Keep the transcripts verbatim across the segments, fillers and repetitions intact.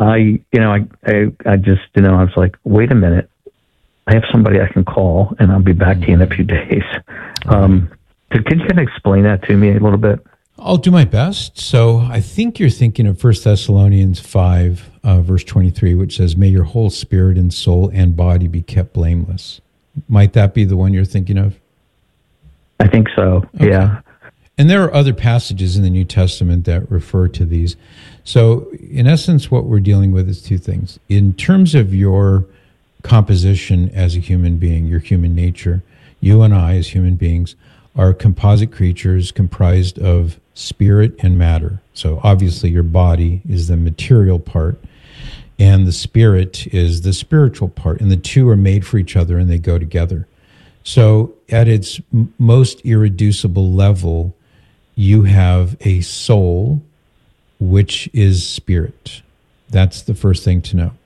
I, you know, I, I, I just, you know, I was like, wait a minute, I have somebody I can call, and I'll be back to you in a few days. Um, so can you kind of explain that to me a little bit? I'll do my best. So I think you're thinking of First Thessalonians five, uh, verse twenty-three, which says, may your whole spirit and soul and body be kept blameless. Might that be the one you're thinking of? I think so, okay. Yeah. And there are other passages in the New Testament that refer to these. So in essence, what we're dealing with is two things. In terms of your composition as a human being, your human nature, you and I as human beings are composite creatures comprised of spirit and matter. So obviously your body is the material part, and the spirit is the spiritual part, and the two are made for each other and they go together. So at its m- most irreducible level, you have a soul, which is spirit. That's the first thing to know.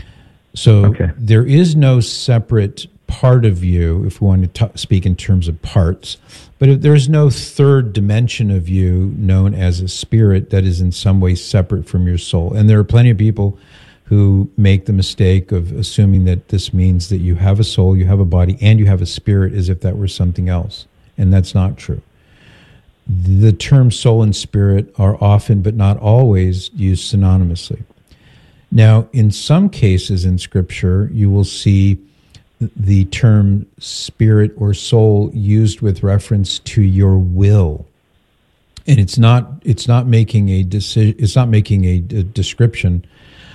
So okay. There is no separate part of you, if we want to t- speak in terms of parts, but if there's no third dimension of you known as a spirit that is in some way separate from your soul. And there are plenty of people who make the mistake of assuming that this means that you have a soul, you have a body, and you have a spirit as if that were something else. And that's not true. The term soul and spirit are often, but not always, used synonymously. Now, in some cases in Scripture, you will see the term spirit or soul used with reference to your will, and it's not it's not making a decision. It's not making a, a description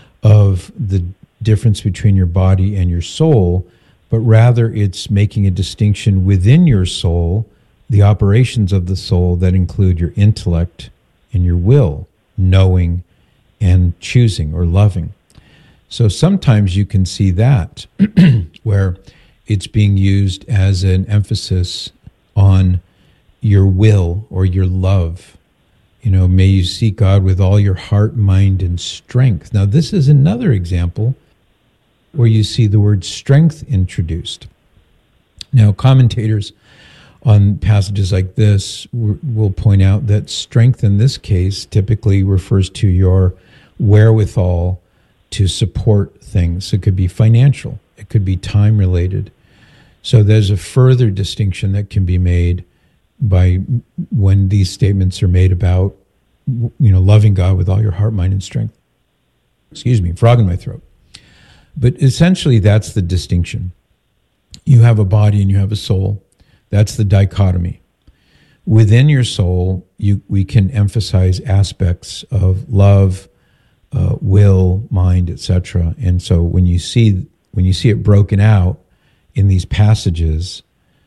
of the difference between your body and your soul, but rather it's making a distinction within your soul, the operations of the soul that include your intellect and your will, knowing and choosing or loving. So sometimes you can see that where it's being used as an emphasis on your will or your love. You know, may you seek God with all your heart, mind, and strength. Now, this is another example where you see the word strength introduced. Now, commentators on passages like this will point out that strength in this case typically refers to your wherewithal to support things. It could be financial. It could be time related. So there's a further distinction that can be made by when these statements are made about, you know, loving God with all your heart, mind, and strength. Excuse me, frog in my throat. But essentially that's the distinction. You have a body and you have a soul. That's the dichotomy. Within your soul, you we can emphasize aspects of love, Uh, will, mind, et cetera. And so when you see when you see it broken out in these passages,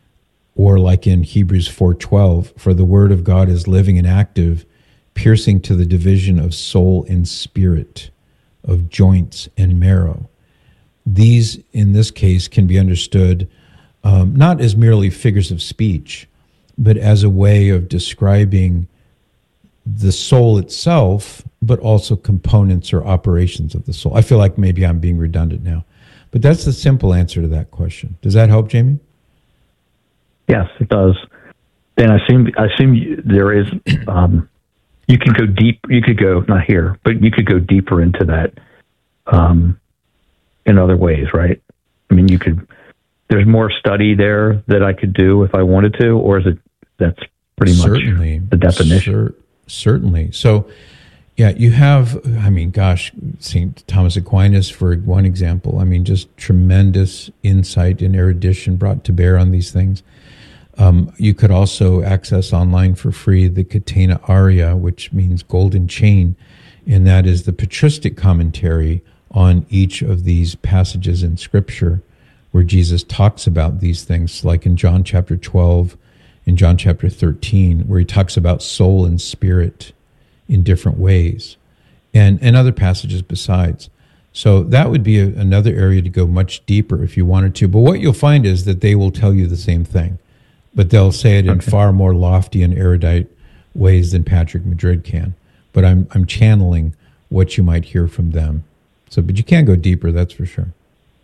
or like in Hebrews four twelve, for the word of God is living and active, piercing to the division of soul and spirit, of joints and marrow. These, in this case, can be understood um, not as merely figures of speech, but as a way of describing the soul itself, but also components or operations of the soul. I feel like maybe I'm being redundant now, but that's the simple answer to that question. Does that help, Jamie? Yes, it does. And I assume, I assume you, there is, um, you can go deep, you could go, not here, but you could go deeper into that um, in other ways, right? I mean, you could, there's more study there that I could do if I wanted to, or is it, that's pretty Certainly. much the definition? Cer- certainly. So, yeah, you have, I mean, gosh, Saint Thomas Aquinas, for one example, I mean, just tremendous insight and erudition brought to bear on these things. Um, you could also access online for free the Catena Aria, which means golden chain, and that is the patristic commentary on each of these passages in Scripture where Jesus talks about these things, like in John chapter twelve, in John chapter thirteen, where he talks about soul and spirit in different ways, and, and other passages besides. So that would be a, another area to go much deeper if you wanted to. But what you'll find is that they will tell you the same thing, but they'll say it in okay. far more lofty and erudite ways than Patrick Madrid can. But I'm I'm channeling what you might hear from them. So, but you can go deeper, that's for sure.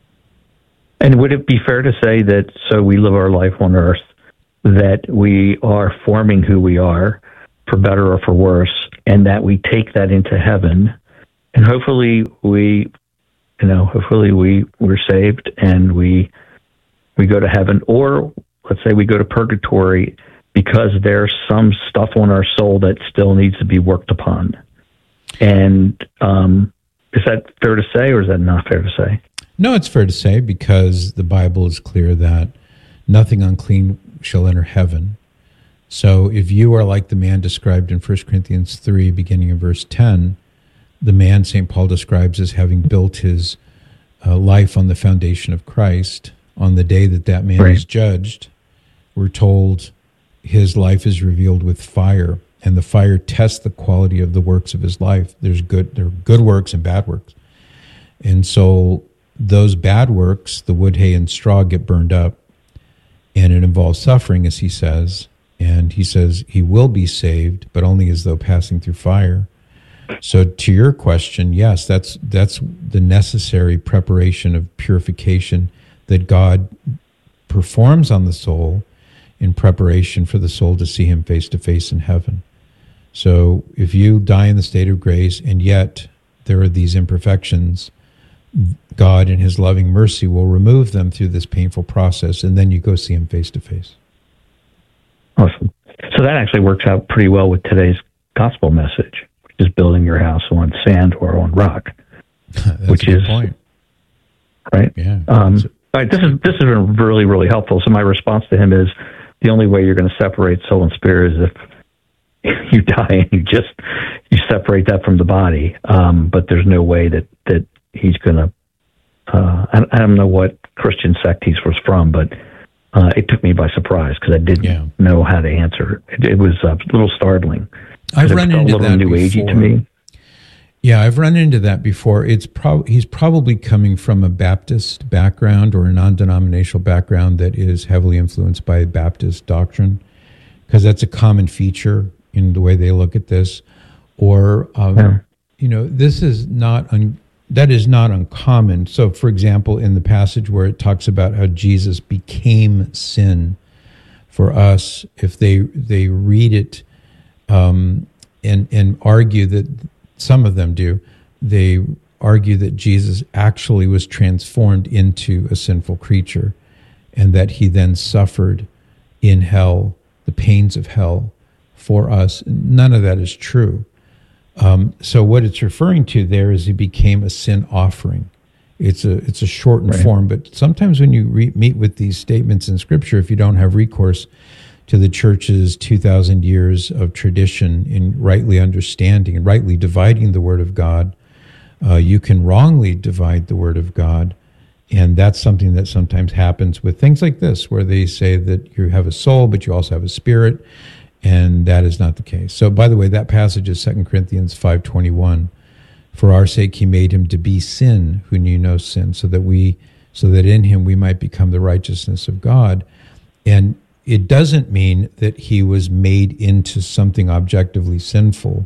And would it be fair to say that, so we live our life on earth, that we are forming who we are, for better or for worse, and that we take that into heaven, and hopefully we, you know, hopefully we we're saved and we we go to heaven, or let's say we go to purgatory because there's some stuff on our soul that still needs to be worked upon. And um, is that fair to say, or is that not fair to say? No, it's fair to say, because the Bible is clear that nothing unclean shall enter heaven. So if you are like the man described in First Corinthians three, beginning in verse ten, the man Saint Paul describes as having built his uh, life on the foundation of Christ, on the day that that man right. is judged, we're told his life is revealed with fire, and the fire tests the quality of the works of his life. There's good, there are good works and bad works. And so those bad works, the wood, hay, and straw, get burned up, and it involves suffering, as he says. And he says he will be saved, but only as though passing through fire. So to your question, yes, that's that's the necessary preparation of purification that God performs on the soul in preparation for the soul to see him face to face in heaven. So if you die in the state of grace, and yet there are these imperfections, God in his loving mercy will remove them through this painful process, and then you go see him face to face. Awesome. So that actually works out pretty well with today's gospel message, which is building your house on sand or on rock. That's which a good is point. Right? Yeah. Um, all right, this is this has been really, really helpful. So my response to him is, the only way you're going to separate soul and spirit is if you die and you just you separate that from the body. Um, but there's no way that that he's going to. Uh, I, I don't know what Christian sect he was from, but uh, it took me by surprise because I didn't yeah. know how to answer. It, it was a little startling. I've run into a little that new before. Agey to me. Yeah, I've run into that before. It's prob- he's probably coming from a Baptist background or a non-denominational background that is heavily influenced by Baptist doctrine, because that's a common feature in the way they look at this. Or, um, yeah. you know, this is not un- that is not uncommon. So, for example, in the passage where it talks about how Jesus became sin for us, if they they read it um, and and argue that. Some of them do. They argue that Jesus actually was transformed into a sinful creature, and that he then suffered in hell, the pains of hell for us. None of that is true. Um, so what it's referring to there is he became a sin offering. It's a it's a shortened right. form, but sometimes when you re- meet with these statements in Scripture, if you don't have recourse to the church's two thousand years of tradition in rightly understanding and rightly dividing the Word of God, uh, you can wrongly divide the Word of God. And that's something that sometimes happens with things like this, where they say that you have a soul, but you also have a spirit, and that is not the case. So, by the way, that passage is Second Corinthians five twenty-one. For our sake he made him to be sin who knew no sin, so that we, so that in him we might become the righteousness of God. And it doesn't mean that he was made into something objectively sinful,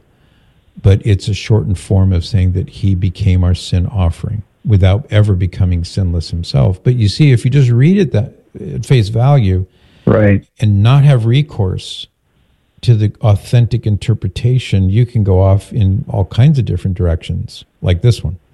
but it's a shortened form of saying that he became our sin offering without ever becoming sinless himself. But you see, if you just read it that at face value, right, and not have recourse to the authentic interpretation, you can go off in all kinds of different directions, like this one.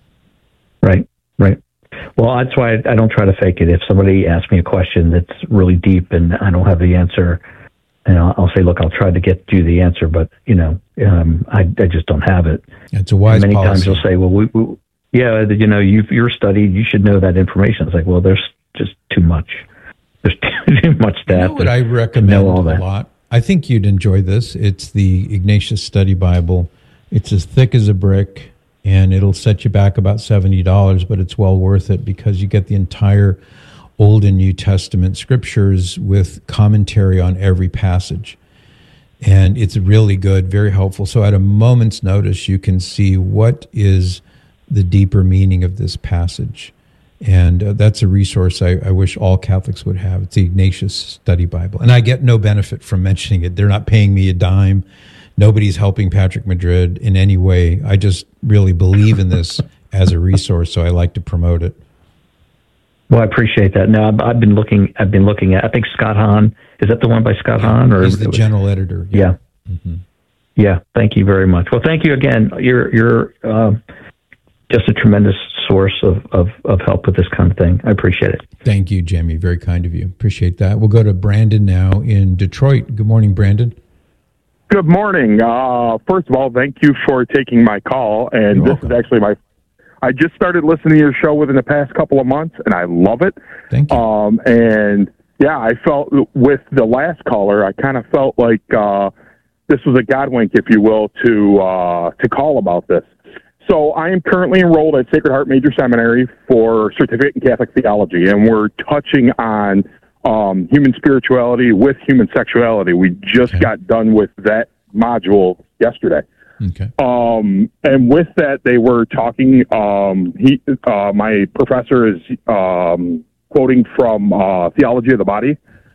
Right, right. Well, that's why I don't try to fake it. If somebody asks me a question that's really deep and I don't have the answer, and I'll, I'll say, "Look, I'll try to get you the answer," but you know, um, I, I just don't have it. It's a wise and many policy. times you'll say, "Well, we, we, yeah, you know, you've, you're studied, you should know that information." It's like, well, there's just too much. There's too, too much data. You know what I recommend all a lot? I think you'd enjoy this. It's the Ignatius Study Bible. It's as thick as a brick, and it'll set you back about seventy dollars, but it's well worth it because you get the entire Old and New Testament scriptures with commentary on every passage. And it's really good, very helpful. So at a moment's notice, you can see what is the deeper meaning of this passage. And uh, that's a resource I, I wish all Catholics would have. It's the Ignatius Study Bible. And I get no benefit from mentioning it. They're not paying me a dime. Nobody's helping Patrick Madrid in any way. I just really believe in this as a resource, so I like to promote it. Well, I appreciate that. Now, I've, I've been looking. I've been looking at. I think Scott Hahn, is that the one by Scott Hahn, or he's the general editor? Yeah, yeah. Mm-hmm. Yeah, thank you very much. Well, thank you again. You're you're uh, just a tremendous source of, of, of help with this kind of thing. I appreciate it. Thank you, Jamie. Very kind of you. Appreciate that. We'll go to Brandon now in Detroit. Good morning, Brandon. Good morning. Uh, first of all, thank you for taking my call. And You're this welcome. is actually my, I just started listening to your show within the past couple of months, and I love it. Thank you. Um, and yeah, I felt with the last caller, I kind of felt like uh, this was a God wink, if you will, to uh, to call about this. So I am currently enrolled at Sacred Heart Major Seminary for certificate in Catholic theology, and we're touching on um, human spirituality with human sexuality. We just Okay. got done with that module yesterday. Okay. Um, and with that, they were talking, um, he, uh, my professor is um, quoting from uh, Theology of the Body.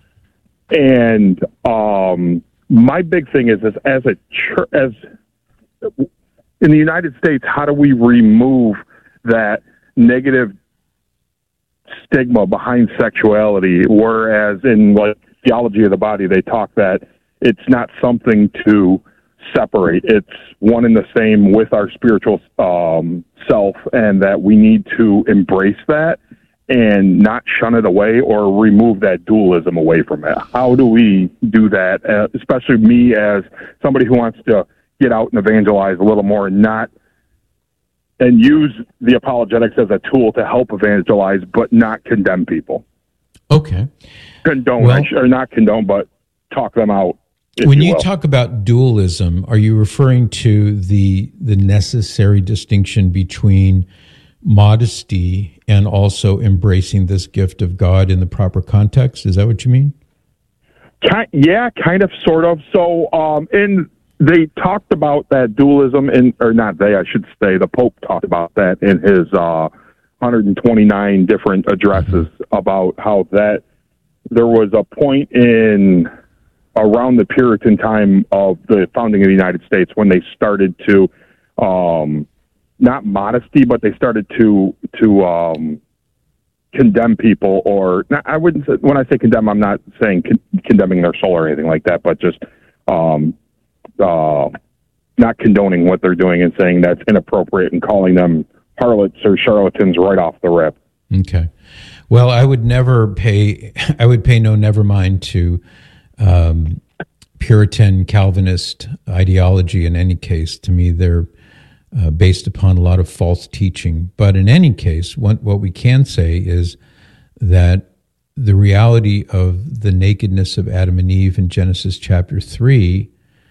And um, my big thing is, is as a church, as in the United States, how do we remove that negative stigma behind sexuality? Whereas in like Theology of the Body, they talk that it's not something to separate. It's one and the same with our spiritual um, self, and that we need to embrace that and not shun it away or remove that dualism away from it. How do we do that, uh, especially me as somebody who wants to get out and evangelize a little more and not and use the apologetics as a tool to help evangelize, but not condemn people. Okay. Condone, Well- or not condone, but talk them out. if When you will. talk about dualism, are you referring to the the necessary distinction between modesty and also embracing this gift of God in the proper context? Is that what you mean? Ki- yeah, kind of, sort of. So, um, in they talked about that dualism, in or not they, I should say, the Pope talked about that in his uh, one hundred twenty-nine different addresses about how that there was a point in around the Puritan time of the founding of the United States when they started to, um, not modesty, but they started to to um, condemn people, or not, I wouldn't say, when I say condemn, I'm not saying con- condemning their soul or anything like that, but just um, uh, not condoning what they're doing and saying that's inappropriate and calling them harlots or charlatans right off the rip. Okay. Well, I would never pay, I would pay no never mind to um, Puritan Calvinist ideology in any case. To me, they're uh, based upon a lot of false teaching. But in any case, what, what we can say is that the reality of the nakedness of Adam and Eve in Genesis chapter three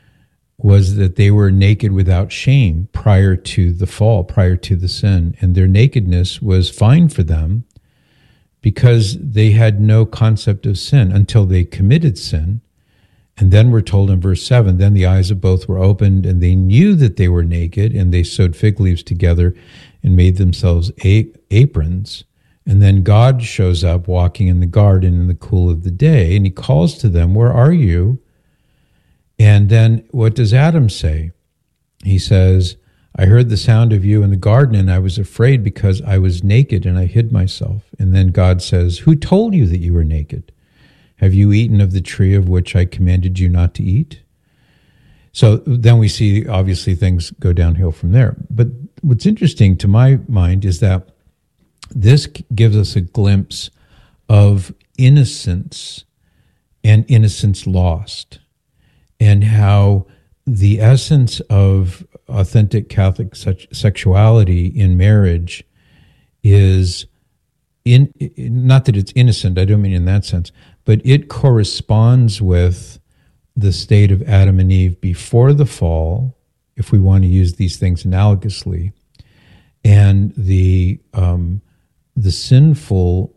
was that they were naked without shame prior to the fall, prior to the sin. And their nakedness was fine for them because they had no concept of sin until they committed sin. And then we're told in verse seven, then the eyes of both were opened, and they knew that they were naked, and they sewed fig leaves together and made themselves a- aprons. And then God shows up walking in the garden in the cool of the day, and he calls to them, where are you? And then what does Adam say? He says, I heard the sound of you in the garden, and I was afraid because I was naked and I hid myself. And then God says, who told you that you were naked? Have you eaten of the tree of which I commanded you not to eat? So then we see, obviously, things go downhill from there. But what's interesting to my mind is that this gives us a glimpse of innocence and innocence lost, and how the essence of authentic Catholic sexuality in marriage is in, not that it's innocent, I don't mean in that sense, but it corresponds with the state of Adam and Eve before the fall, if we want to use these things analogously, and the um, the sinful.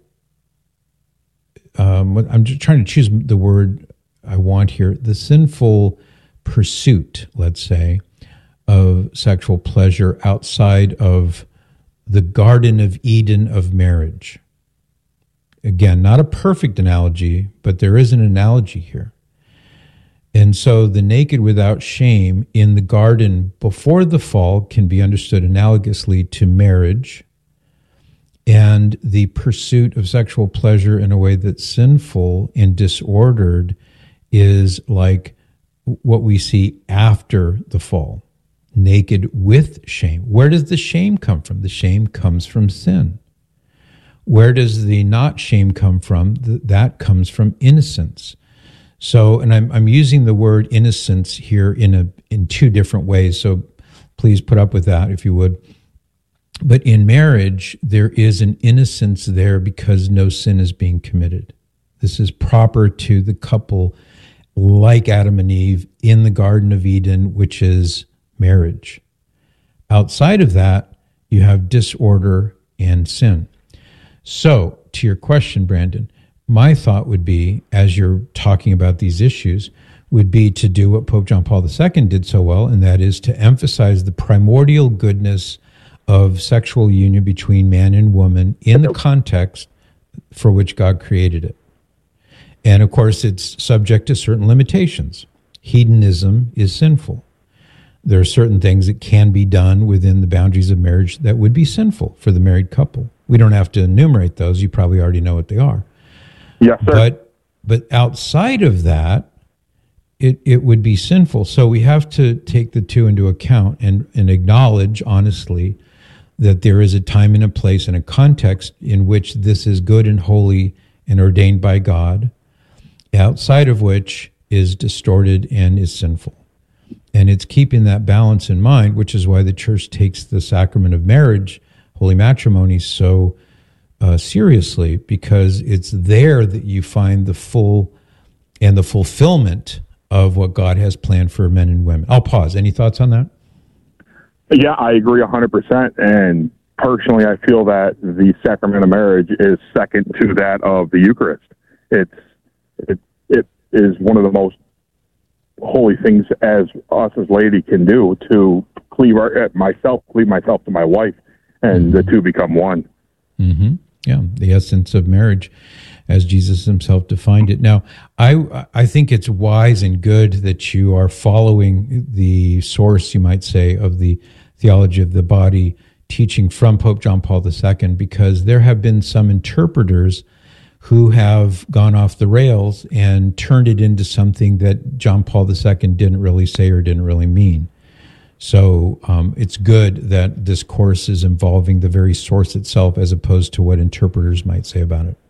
Um, I'm just trying to choose the word I want here. The sinful pursuit, let's say, of sexual pleasure outside of the Garden of Eden of marriage. Again, not a perfect analogy, but there is an analogy here. And so the naked without shame in the garden before the fall can be understood analogously to marriage, and the pursuit of sexual pleasure in a way that's sinful and disordered is like what we see after the fall, naked with shame. Where does the shame come from? The shame comes from sin. Where does the not shame come from? That comes from innocence. So, and I'm I'm using the word innocence here in a in two different ways. So, please put up with that if you would. But in marriage, there is an innocence there because no sin is being committed. This is proper to the couple, like Adam and Eve in the Garden of Eden, which is marriage. Outside of that, you have disorder and sin. So, to your question, Brandon, my thought would be, as you're talking about these issues, would be to do what Pope John Paul the Second did so well, and that is to emphasize the primordial goodness of sexual union between man and woman in the context for which God created it. And of course, it's subject to certain limitations. Hedonism is sinful. There are certain things that can be done within the boundaries of marriage that would be sinful for the married couple. We don't have to enumerate those. You probably already know what they are. Yes, sir. But but outside of that, it, it would be sinful. So we have to take the two into account and, and acknowledge, honestly, that there is a time and a place and a context in which this is good and holy and ordained by God, outside of which is distorted and is sinful. And it's keeping that balance in mind, which is why the church takes the sacrament of marriage, holy matrimony, so uh, seriously, because it's there that you find the full and the fulfillment of what God has planned for men and women. I'll pause. Any thoughts on that? Yeah, I agree one hundred percent. And personally, I feel that the sacrament of marriage is second to that of the Eucharist. It's it it is one of the most holy things as us as laity can do to cleave our, myself, cleave myself to my wife, and mm-hmm. the two become one. Mm-hmm. Yeah, the essence of marriage, as Jesus himself defined it. Now, I I think it's wise and good that you are following the source, you might say, of the theology of the body teaching from Pope John Paul the Second, because there have been some interpreters who have gone off the rails and turned it into something that John Paul the Second didn't really say or didn't really mean. So um, it's good that this course is involving the very source itself as opposed to what interpreters might say about it.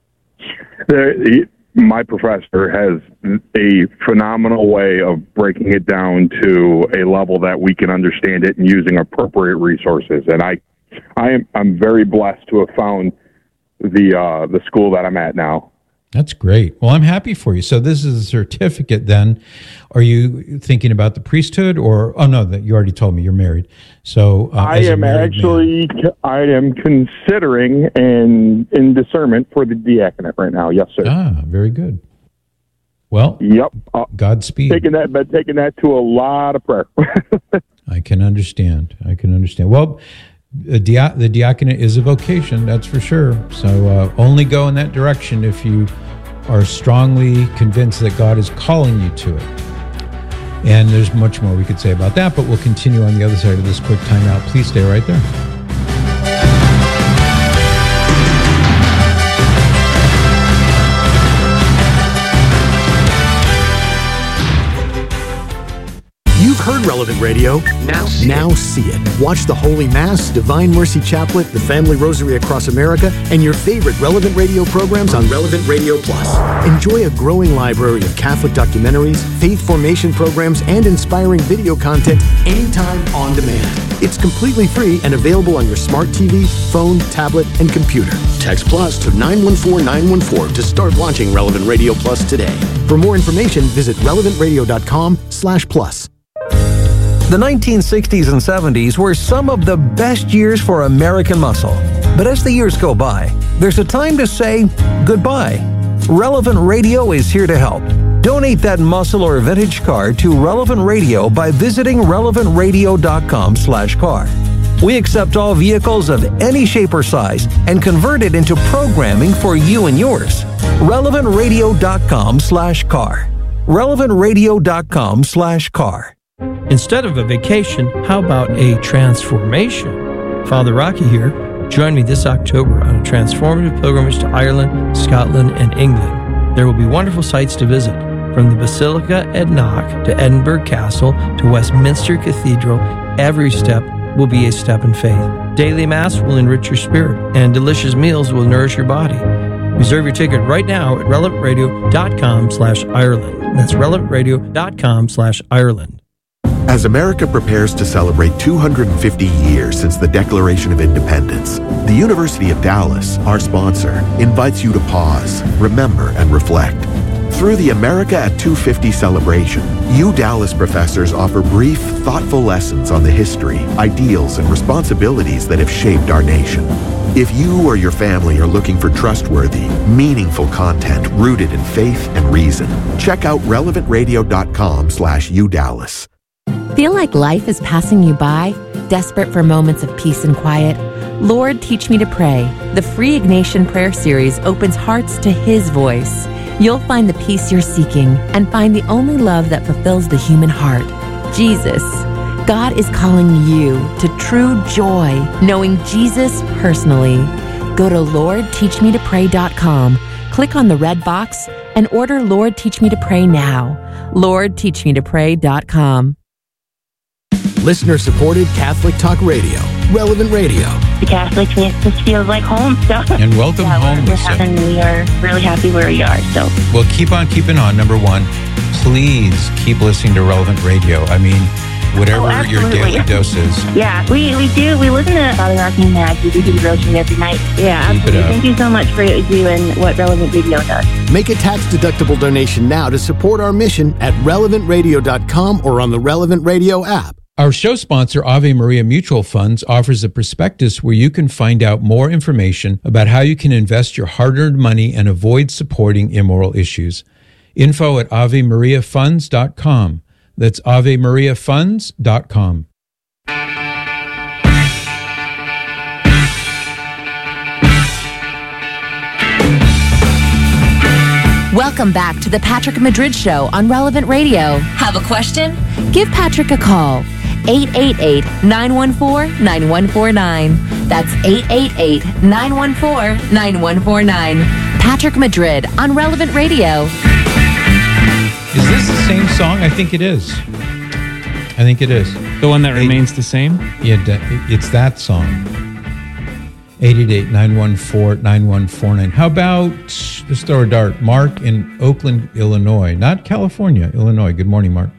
The, my professor has a phenomenal way of breaking it down to a level that we can understand it and using appropriate resources. And I, I am I'm very blessed to have found the uh, the school that I'm at now. That's great. Well, I'm happy for you. So this is a certificate then. Are you thinking about the priesthood or, oh no, that you already told me you're married. So uh, I am actually, man. I am considering and in discernment for the diaconate right now. Yes, sir. Ah, very good. Well, yep. Uh, Godspeed. Taking that, but taking that to a lot of prayer. I can understand. I can understand. Well, The, dia- the diaconate is a vocation, that's for sure. So uh, only go in that direction if you are strongly convinced that God is calling you to it. And there's much more we could say about that, but we'll continue on the other side of this quick timeout. Please stay right there. You've heard Relevant Radio. Now see, now see it. Watch the Holy Mass, Divine Mercy Chaplet, the Family Rosary Across America, and your favorite Relevant Radio programs on Relevant Radio Plus. Enjoy a growing library of Catholic documentaries, faith formation programs, and inspiring video content anytime on demand. It's completely free and available on your smart T V, phone, tablet, and computer. Text Plus to nine one four nine one four to start launching Relevant Radio Plus today. For more information, visit relevant radio dot com slash plus. The nineteen sixties and seventies were some of the best years for American muscle. But as the years go by, there's a time to say goodbye. Relevant Radio is here to help. Donate that muscle or vintage car to Relevant Radio by visiting relevant radio dot com slash car. We accept all vehicles of any shape or size and convert it into programming for you and yours. relevant radio dot com slash car. relevant radio dot com slash car. Instead of a vacation, how about a transformation? Father Rocky here. Join me this October on a transformative pilgrimage to Ireland, Scotland, and England. There will be wonderful sights to visit. From the Basilica at Knock to Edinburgh Castle to Westminster Cathedral, every step will be a step in faith. Daily Mass will enrich your spirit, and delicious meals will nourish your body. Reserve your ticket right now at relevant radio dot com slash Ireland. That's relevant radio dot com slash Ireland. As America prepares to celebrate two hundred fifty years since the Declaration of Independence, the University of Dallas, our sponsor, invites you to pause, remember, and reflect. Through the America at two fifty celebration, U Dallas professors offer brief, thoughtful lessons on the history, ideals, and responsibilities that have shaped our nation. If you or your family are looking for trustworthy, meaningful content rooted in faith and reason, check out relevant radio dot com slash U Dallas. Feel like life is passing you by? Desperate for moments of peace and quiet? Lord, Teach Me to Pray. The free Ignatian Prayer Series opens hearts to His voice. You'll find the peace you're seeking and find the only love that fulfills the human heart, Jesus. God is calling you to true joy, knowing Jesus personally. Go to lord teach me to pray dot com, click on the red box, and order Lord Teach Me to Pray now. lord teach me to pray dot com. Listener-supported Catholic Talk Radio, Relevant Radio. The Catholics, it just feels like home. So And welcome yeah, home, we're, we're Lisa. having, we are really happy where we are. So Well, keep on keeping on. Number one, please keep listening to Relevant Radio. I mean, whatever Oh, your absolutely. daily dose is. yeah, we, we do. We listen to Father Rocky and Mags. We do the devotion every night. Yeah, Keep it absolutely. up. Thank you so much for what you do and what Relevant Radio does. Make a tax-deductible donation now to support our mission at relevant radio dot com or on the Relevant Radio app. Our show sponsor, Ave Maria Mutual Funds, offers a prospectus where you can find out more information about how you can invest your hard-earned money and avoid supporting immoral issues. Info at ave maria funds dot com. That's ave maria funds dot com. Welcome back to the Patrick Madrid Show on Relevant Radio. Have a question? Give Patrick a call. eight eight eight, nine one four, nine one four nine. That's eight eight eight, nine one four, nine one four nine. Patrick Madrid on Relevant Radio. Is this the same song? I think it is. I think it is. The one that remains the same? Yeah, it's that song. eight eight eight, nine one four, nine one four nine. How about, let's throw a dart, Mark in Oakland, Illinois. Not California, Illinois. Good morning, Mark.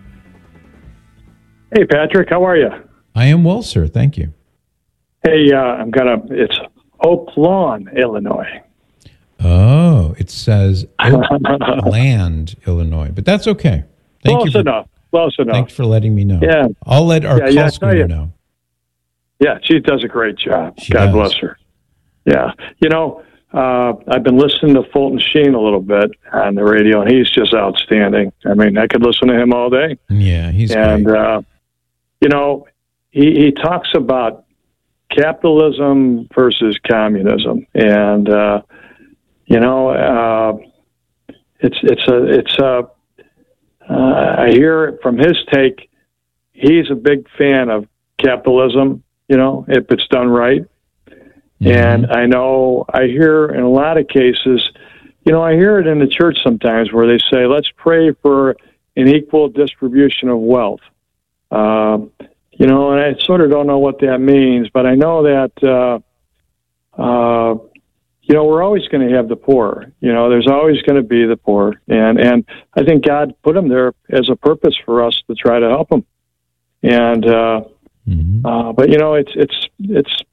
Hey, Patrick, how are you? I am well, sir. Thank you. Hey, uh, I'm gonna. It's Oak Lawn, Illinois. Oh, it says Oakland, Illinois, but that's okay. Thank Close you for, enough. Close enough. Thanks for letting me know. Yeah, I'll let our yeah, call yeah, screener know. Yeah, she does a great job. She God does. bless her. Yeah, you know, uh, I've been listening to Fulton Sheen a little bit on the radio, and he's just outstanding. I mean, I could listen to him all day. Yeah, he's and great. uh, you know, he he talks about capitalism versus communism, and uh, you know, uh, it's it's a it's a. Uh, I hear from his take, he's a big fan of capitalism. You know, if it's done right. Mm-hmm. And I know I hear in a lot of cases, you know, I hear it in the church sometimes where they say, "Let's pray for an equal distribution of wealth." Um, you know, and I sort of don't know what that means, but I know that, uh, uh, you know, we're always going to have the poor. You know, there's always going to be the poor. And, and I think God put them there as a purpose for us to try to help them. And, uh, mm-hmm. uh, but, you know, it's, it's, it's,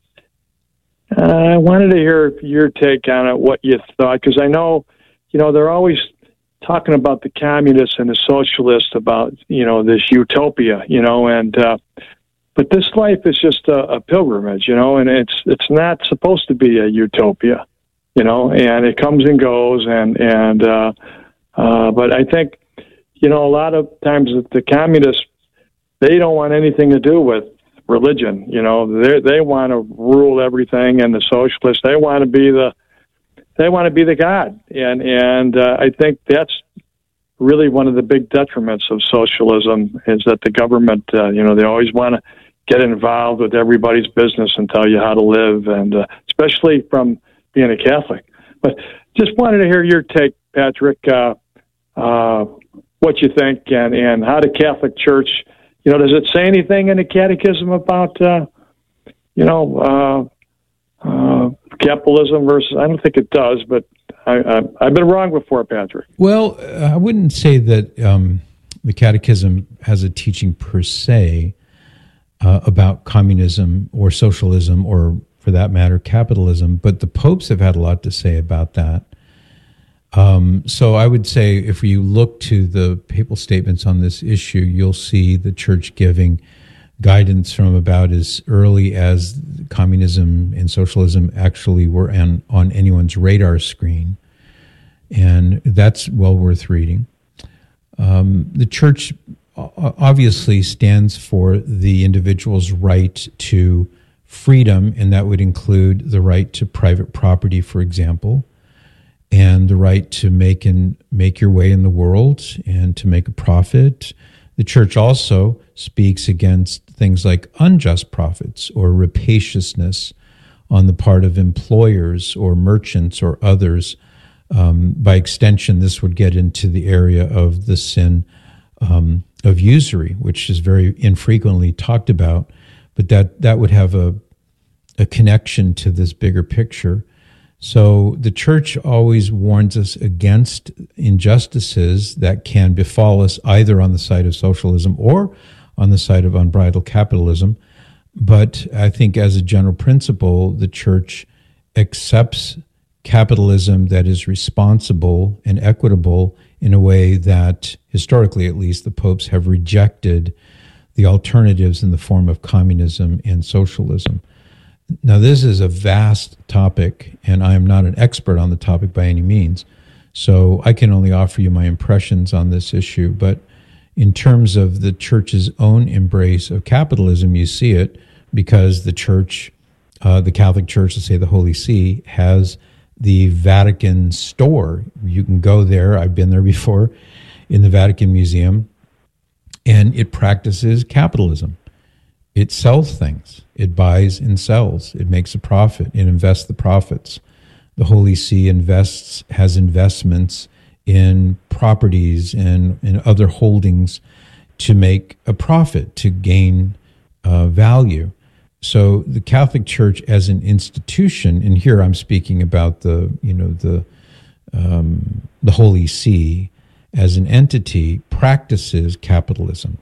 uh, I wanted to hear your take on it, what you thought, because I know, you know, they're always talking about the communists and the socialists about, you know, this utopia, you know, and, uh, but this life is just a, a pilgrimage, you know, and it's, it's not supposed to be a utopia, you know, and it comes and goes. And, and, uh, uh, but I think, you know, a lot of times the communists, they don't want anything to do with religion. You know, they they want to rule everything, and the socialists, they want to be the, they want to be the God. And, and, uh, I think that's really one of the big detriments of socialism is that the government, uh, you know, they always want to get involved with everybody's business and tell you how to live, and uh, especially from being a Catholic. But just wanted to hear your take, Patrick. Uh, uh, what you think, and, and how the Catholic Church, you know, does it say anything in the Catechism about, uh, you know, uh, uh, capitalism versus? I don't think it does, but I, I, I've been wrong before, Patrick. Well, I wouldn't say that um, the Catechism has a teaching per se uh, about communism or socialism or, for that matter, capitalism, but the popes have had a lot to say about that. Um, so I would say if you look to the papal statements on this issue, you'll see the church giving guidance from about as early as communism and socialism actually were on, on anyone's radar screen. And that's well worth reading. Um, the church obviously stands for the individual's right to freedom, and that would include the right to private property, for example, and the right to make and make your way in the world and to make a profit. The church also speaks against things like unjust profits or rapaciousness on the part of employers or merchants or others. Um, by extension, this would get into the area of the sin um, of usury, which is very infrequently talked about, but that, that would have a, a connection to this bigger picture. So the church always warns us against injustices that can befall us either on the side of socialism or on the side of unbridled capitalism. But I think as a general principle, the church accepts capitalism that is responsible and equitable in a way that, historically at least, the popes have rejected the alternatives in the form of communism and socialism. Now, this is a vast topic, and I am not an expert on the topic by any means, so I can only offer you my impressions on this issue. But in terms of the church's own embrace of capitalism, you see it because the church, uh, the Catholic Church, let's say the Holy See, has the Vatican store. You can go there. I've been there before in the Vatican Museum, and it practices capitalism. It sells things. It buys and sells. It makes a profit. It invests the profits. The Holy See invests, has investments in properties and, and other holdings to make a profit, to gain uh, value. So the Catholic Church as an institution, and here I'm speaking about the, you know, the um, the Holy See as an entity, practices capitalism.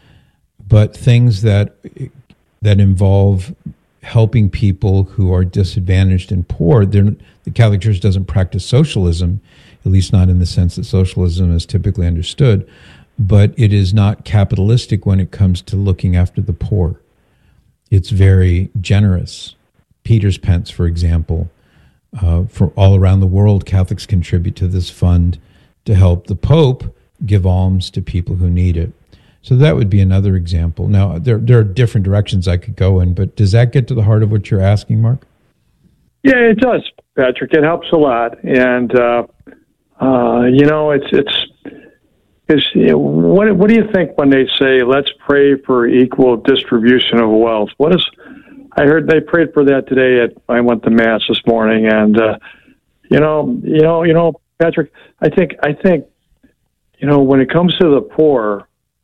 But things that that involve helping people who are disadvantaged and poor, the Catholic Church doesn't practice socialism, at least not in the sense that socialism is typically understood, but it is not capitalistic when it comes to looking after the poor. It's very generous. Peter's Pence, for example, uh, for all around the world, Catholics contribute to this fund to help the Pope give alms to people who need it. So that would be another example. Now, there there are different directions I could go in, but does that get to the heart of what you're asking, Mark? Yeah, it does, Patrick. It helps a lot, and uh, uh, you know, it's it's it's. You know, what what do you think when they say let's pray for equal distribution of wealth? What is? I heard they prayed for that today. At I went to mass this morning, and uh, you know, you know, you know, Patrick. I think I think you know when it comes to the poor.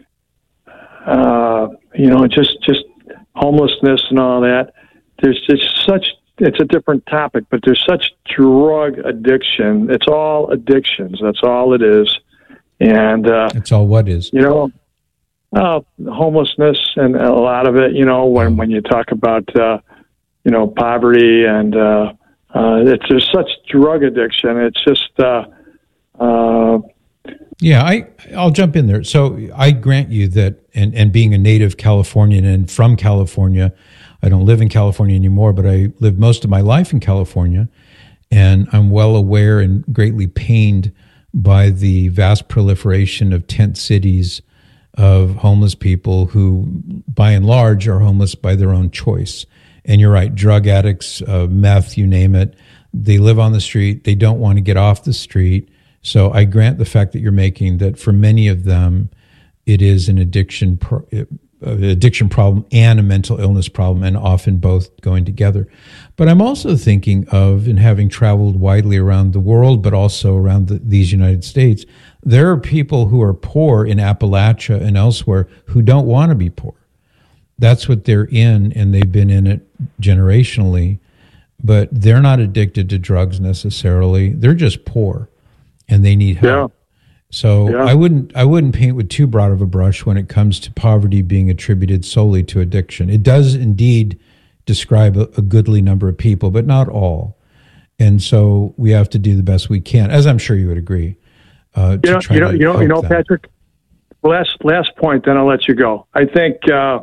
Uh, you know, just just homelessness and all that. There's just such. It's a different topic, but there's such drug addiction. It's all addictions. That's all it is, and uh, it's all what is. You know, uh, homelessness and a lot of it. You know, when when you talk about uh, you know poverty and uh, uh, it's there's such drug addiction. It's just. Uh, uh, Yeah, I, I'll jump in there. So I grant you that, and, and being a native Californian and from California, I don't live in California anymore, but I lived most of my life in California, and I'm well aware and greatly pained by the vast proliferation of tent cities of homeless people who, by and large, are homeless by their own choice. And you're right, drug addicts, uh, meth, you name it, they live on the street, they don't want to get off the street. So I grant the fact that you're making that for many of them, it is an addiction, an addiction problem and a mental illness problem, and often both going together. But I'm also thinking of, and having traveled widely around the world, but also around the, these United States, there are people who are poor in Appalachia and elsewhere who don't want to be poor. That's what they're in, and they've been in it generationally, but they're not addicted to drugs necessarily. They're just poor, and they need help. Yeah. So yeah. I wouldn't I wouldn't paint with too broad of a brush when it comes to poverty being attributed solely to addiction. It does indeed describe a, a goodly number of people, but not all. And so we have to do the best we can, as I'm sure you would agree. Uh, you know, you know, you know, you know, Patrick. Last last point, then I'll let you go. I think uh,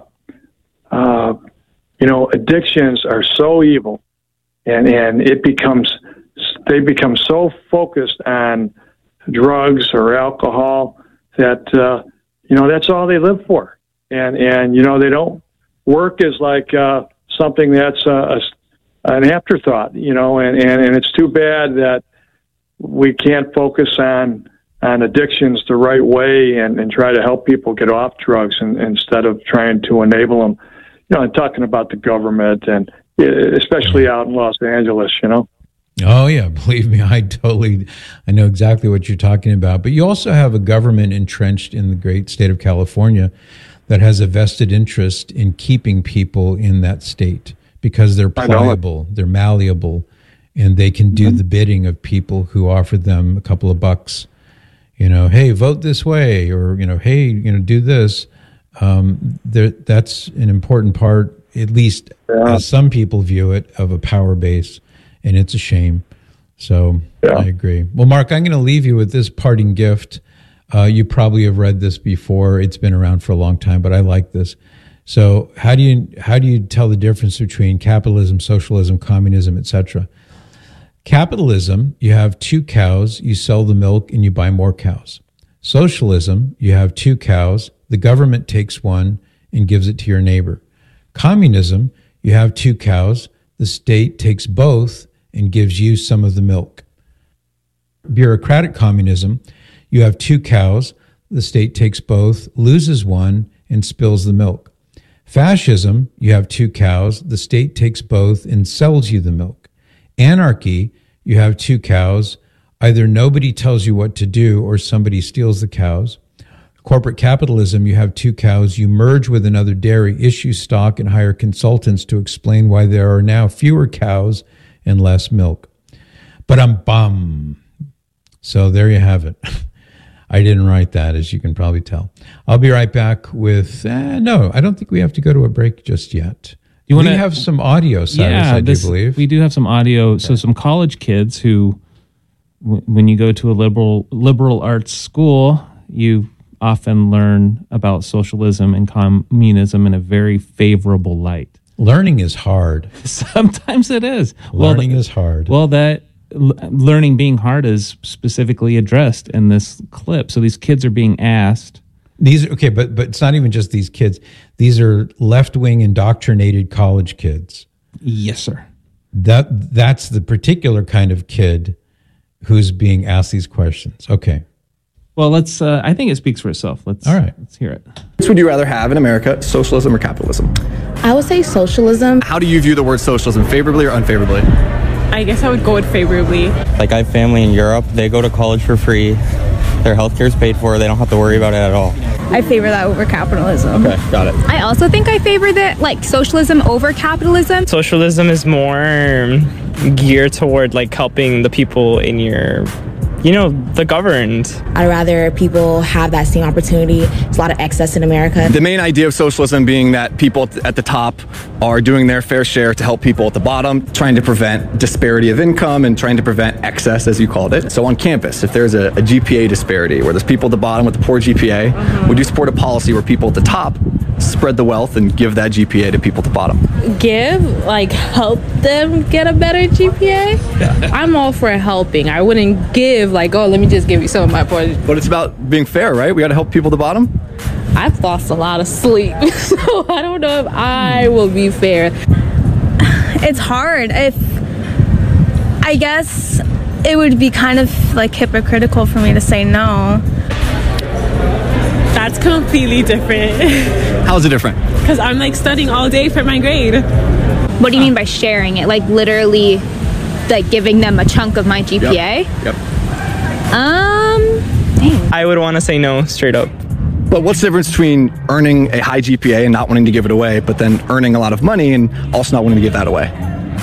uh, you know, addictions are so evil, and and it becomes they become so focused on drugs or alcohol that uh, you know that's all they live for, and and you know they don't work as like uh, something that's a, a, an afterthought, you know, and, and, and it's too bad that we can't focus on on addictions the right way and, and try to help people get off drugs and, instead of trying to enable them. You know, I'm talking about the government and especially out in Los Angeles, you know. Oh, yeah. Believe me, I totally, I know exactly what you're talking about. But you also have a government entrenched in the great state of California that has a vested interest in keeping people in that state because they're pliable, they're malleable, and they can do mm-hmm. the bidding of people who offer them a couple of bucks. You know, hey, vote this way, or, you know, hey, you know, do this. Um, there, that's an important part, at least yeah. as some people view it, of a power base. And it's a shame. So yeah. I agree. Well, Mark, I'm going to leave you with this parting gift. Uh, you probably have read this before. It's been around for a long time, but I like this. So how do you how do you tell the difference between capitalism, socialism, communism, et cetera? Capitalism, you have two cows, you sell the milk, and you buy more cows. Socialism, you have two cows, the government takes one and gives it to your neighbor. Communism, you have two cows, the state takes both and gives you some of the milk. Bureaucratic communism, you have two cows, the state takes both, loses one, and spills the milk. Fascism, you have two cows, the state takes both and sells you the milk. Anarchy, you have two cows, either nobody tells you what to do or somebody steals the cows. Corporate capitalism, you have two cows, you merge with another dairy, issue stock, and hire consultants to explain why there are now fewer cows and less milk. But I'm bum. So there you have it. I didn't write that, as you can probably tell. I'll be right back with, eh, no, I don't think we have to go to a break just yet. You we wanna, have some audio, Cyrus, yeah, I do this, believe. We do have some audio. Okay. So some college kids who, w- when you go to a liberal liberal arts school, you often learn about socialism and communism in a very favorable light. Learning is hard. Sometimes it is. Learning well, is hard. Well, that l- learning being hard is specifically addressed in this clip. So these kids are being asked. These okay, but but it's not even just these kids. These are left-wing indoctrinated college kids. Yes, sir. That that's the particular kind of kid who's being asked these questions. Okay. Well, let's. Uh, I think it speaks for itself. Let's. All right. Let's hear it. What would you rather have in America, socialism or capitalism? I would say socialism. How do you view the word socialism, favorably or unfavorably? I guess I would go with favorably. Like, I have family in Europe. They go to college for free. Their healthcare is paid for. They don't have to worry about it at all. I favor that over capitalism. Okay, got it. I also think I favor that, like, socialism over capitalism. Socialism is more geared toward, like, helping the people in your, you know, the governed. I'd rather people have that same opportunity. There's a lot of excess in America. The main idea of socialism being that people at the top are doing their fair share to help people at the bottom, trying to prevent disparity of income and trying to prevent excess, as you called it. So on campus, if there's a, a G P A disparity where there's people at the bottom with a poor G P A, mm-hmm. would you support a policy where people at the top spread the wealth and give that G P A to people at the bottom? Give, like, help them get a better G P A? Yeah. I'm all for helping. I wouldn't give, like, oh, let me just give you some of my points. But it's about being fair, right? We got to help people at the bottom. I've lost a lot of sleep, so I don't know if I will be fair. It's hard. If I guess it would be kind of, like, hypocritical for me to say no. That's completely different. How's it different? Because I'm like studying all day for my grade. What do you mean by sharing it? Like literally, like giving them a chunk of my G P A? Yep. yep. Um, dang. I would want to say no, straight up. But what's the difference between earning a high G P A and not wanting to give it away, but then earning a lot of money and also not wanting to give that away?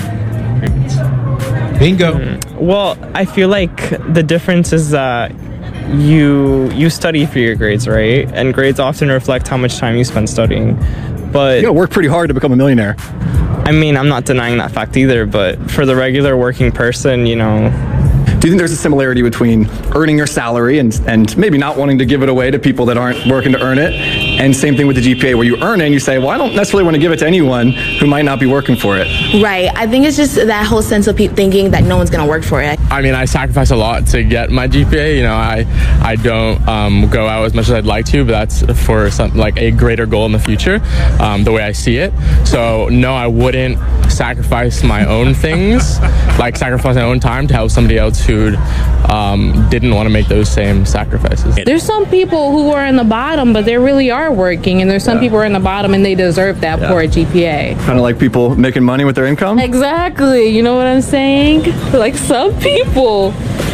Bingo. Mm, well, I feel like the difference is that you you study for your grades, right? And grades often reflect how much time you spend studying. But you gotta work pretty hard to become a millionaire. I mean, I'm not denying that fact either, but for the regular working person, you know. Do you think there's a similarity between earning your salary and, and maybe not wanting to give it away to people that aren't working to earn it? And same thing with the G P A, where you earn it and you say, well, I don't necessarily want to give it to anyone who might not be working for it. Right. I think it's just that whole sense of pe- thinking that no one's going to work for it. I mean, I sacrifice a lot to get my G P A. You know, I I don't um, go out as much as I'd like to, but that's for some, like a greater goal in the future, um, the way I see it. So, no, I wouldn't sacrifice my own things, like sacrifice my own time to help somebody else who um, didn't want to make those same sacrifices. There's some people who are in the bottom, but they really are working, and there's some yeah. people who are in the bottom and they deserve that yeah. poor G P A. Kind of like people making money with their income? Exactly. You know what I'm saying? Like some people.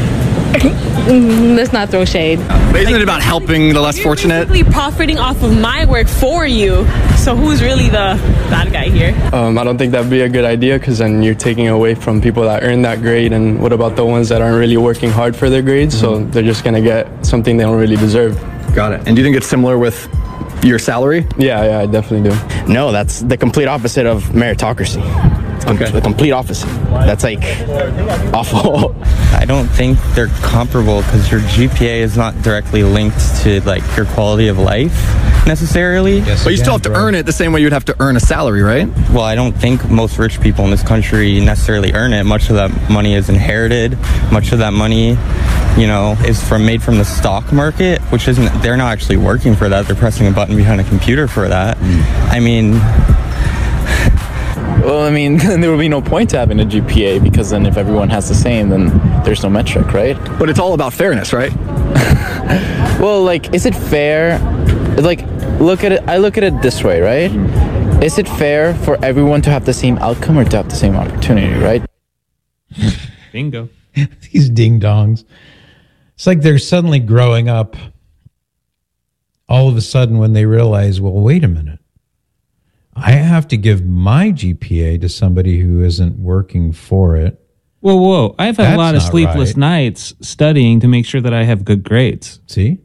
Let's not throw shade. But isn't it about helping the less fortunate? Basically profiting off of my work for you. So who's really the bad guy here? Um, I don't think that'd be a good idea, because then you're taking away from people that earn that grade. And what about the ones that aren't really working hard for their grades? Mm-hmm. So they're just going to get something they don't really deserve. Got it. And do you think it's similar with your salary? Yeah, yeah, I definitely do. No, that's the complete opposite of meritocracy. It's com- okay. the complete opposite. That's like awful. I don't think they're comparable, because your G P A is not directly linked to like your quality of life necessarily. Yes, but you still have to bro. earn it the same way you'd have to earn a salary, right? Well, I don't think most rich people in this country necessarily earn it. Much of that money is inherited. Much of that money, you know, is from made from the stock market, which isn't, they're not actually working for that. They're pressing a button behind a computer for that. Mm. I mean... Well, I mean, there would be no point to having a G P A, because then if everyone has the same, then there's no metric, right? But it's all about fairness, right? Well, like, is it fair? Like, look at it, I look at it this way, right? Mm. Is it fair for everyone to have the same outcome or to have the same opportunity, right? Bingo. These ding-dongs. It's like they're suddenly growing up all of a sudden when they realize, well, wait a minute. I have to give my G P A to somebody who isn't working for it. Whoa, whoa. I've had That's a lot of not sleepless right. nights studying to make sure that I have good grades. See?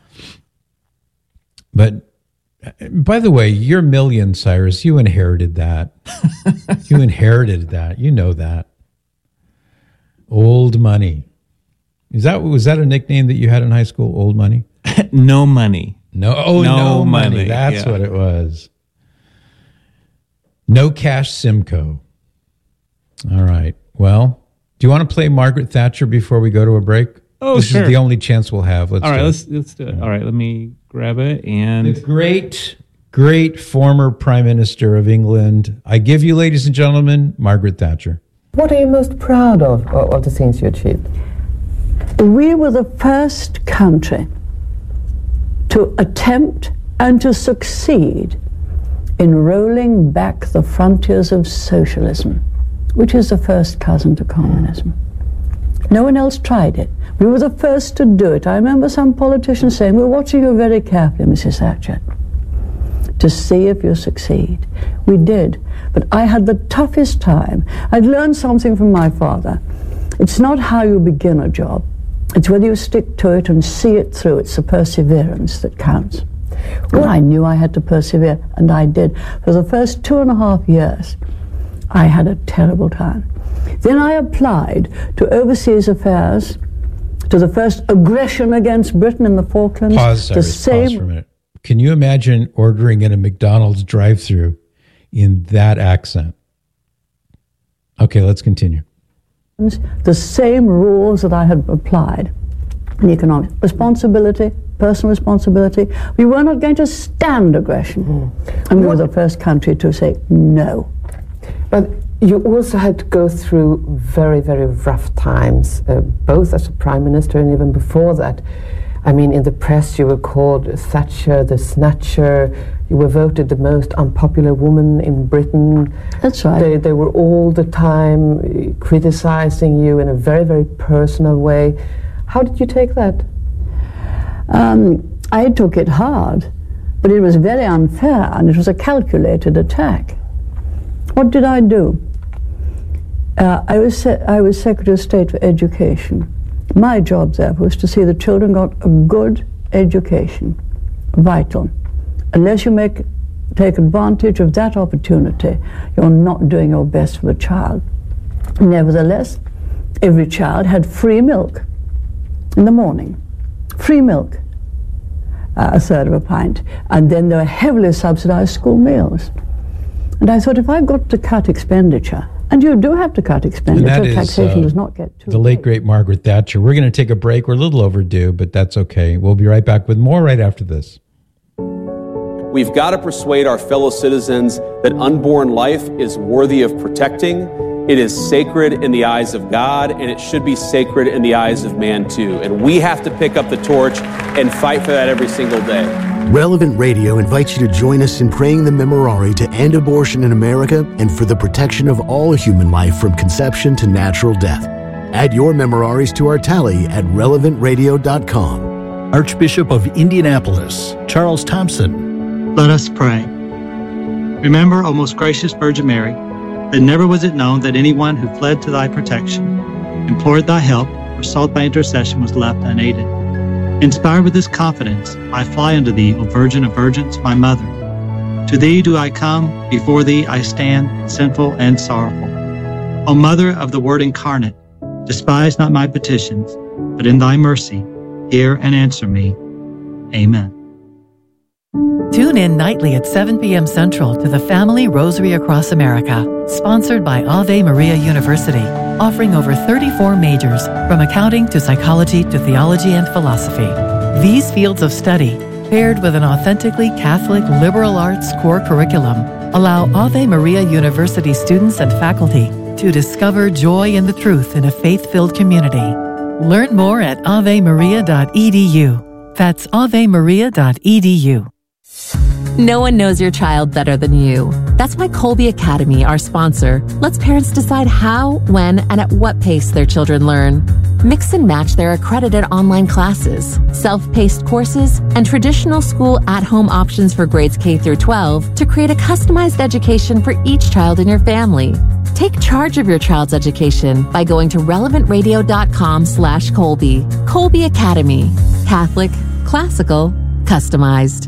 But, by the way, your million, Cyrus, you inherited that. You inherited that. You know that. Old money. Is that was that a nickname that you had in high school? Old money? No money. No, oh, no, no money. money. That's yeah. what it was. No cash Simcoe. All right. Well, do you want to play Margaret Thatcher before we go to a break? Oh, this sure. is the only chance we'll have. Let's All right, do let's it. let's do it. All right, let me grab it and the great, great former Prime Minister of England. I give you, ladies and gentlemen, Margaret Thatcher. What are you most proud of, of the things you achieved? We were the first country to attempt and to succeed in rolling back the frontiers of socialism, which is the first cousin to communism. No one else tried it. We were the first to do it. I remember some politicians saying, we're watching you very carefully, Missus Thatcher, to see if you succeed. We did, but I had the toughest time. I'd learned something from my father. It's not how you begin a job. It's whether you stick to it and see it through. It's the perseverance that counts. Well, I knew I had to persevere, and I did. For the first two and a half years, I had a terrible time. Then I applied to overseas affairs, to the first aggression against Britain in the Falklands. Pause, Cyrus, the same, pause for a minute. Can you imagine ordering in a McDonald's drive-thru in that accent? Okay, let's continue. The same rules that I had applied in economics. Responsibility, personal responsibility. We were not going to stand aggression. Mm. And we were the first country to say no. But you also had to go through very, very rough times, uh, both as a prime minister and even before that. I mean, in the press you were called Thatcher the Snatcher. You were voted the most unpopular woman in Britain. That's right. They, they were all the time criticizing you in a very, very personal way. How did you take that? Um, I took it hard, but it was very unfair, and it was a calculated attack. What did I do? Uh, I was se- I was Secretary of State for Education. My job there was to see the children got a good education, vital. Unless you make take advantage of that opportunity, you're not doing your best for the child. Nevertheless, every child had free milk in the morning, free milk, uh, a third of a pint, and then there were heavily subsidized school meals. And I thought, if I've got to cut expenditure, and you do have to cut expenditure, And that is, taxation uh, does not get too the late, great Margaret Thatcher. We're going to take a break. We're a little overdue, but that's okay. We'll be right back with more right after this. We've got to persuade our fellow citizens that unborn life is worthy of protecting. It is sacred in the eyes of God, and it should be sacred in the eyes of man too. And we have to pick up the torch and fight for that every single day. Relevant Radio invites you to join us in praying the Memorare to end abortion in America and for the protection of all human life from conception to natural death. Add your Memoraries to our tally at relevant radio dot com. Archbishop of Indianapolis, Charles Thompson. Let us pray. Remember, O most gracious Virgin Mary, that never was it known that anyone who fled to thy protection, implored thy help, or sought thy intercession was left unaided. Inspired with this confidence, I fly unto thee, O Virgin of Virgins, my mother. To thee do I come, before thee I stand, sinful and sorrowful. O Mother of the Word incarnate, despise not my petitions, but in thy mercy, hear and answer me. Amen. Tune in nightly at seven p.m. Central to the Family Rosary Across America, sponsored by Ave Maria University, offering over thirty-four majors, from accounting to psychology to theology and philosophy. These fields of study, paired with an authentically Catholic liberal arts core curriculum, allow Ave Maria University students and faculty to discover joy in the truth in a faith-filled community. Learn more at ave maria dot e d u. That's ave maria dot e d u. No one knows your child better than you. That's why Colby Academy, our sponsor, lets parents decide how, when, and at what pace their children learn. Mix and match their accredited online classes, self-paced courses, and traditional school at-home options for grades K through twelve to create a customized education for each child in your family. Take charge of your child's education by going to relevant radio dot com slash Colby. Colby Academy. Catholic, classical, customized.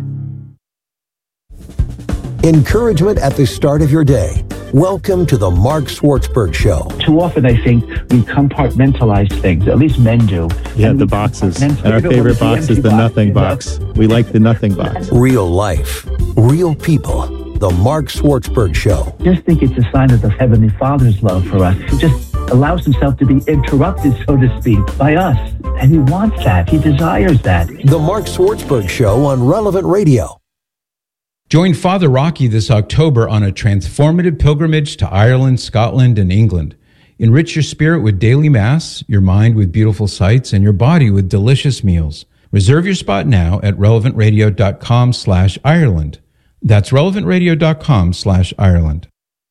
Encouragement at the start of your day. Welcome to the Mark Schwartzberg Show. Too often I think we compartmentalize things, at least men do. Yeah, the boxes. And our favorite box is the nothing box. We like the nothing box. Real life, real people. The Mark Schwartzberg Show. Just think it's a sign of the Heavenly Father's love for us. He just allows himself to be interrupted, so to speak, by us. And he wants that. He desires that. The Mark Schwartzberg Show on Relevant Radio. Join Father Rocky this October on a transformative pilgrimage to Ireland, Scotland, and England. Enrich your spirit with daily Mass, your mind with beautiful sights, and your body with delicious meals. Reserve your spot now at relevant radio dot com slash Ireland. That's relevant radio dot com slash Ireland.